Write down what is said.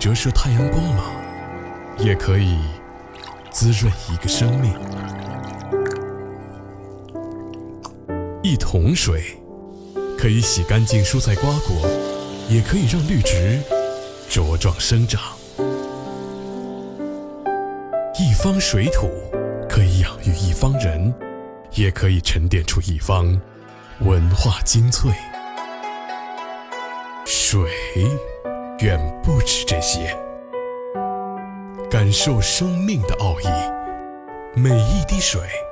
折射太阳光芒，也可以滋润一个生命。一桶水可以洗干净蔬菜瓜果，也可以让绿植茁壮生长。一方水土可以养育一方人，也可以沉淀出一方文化精粹。水远不止这些，感受生命的奥义，每一滴水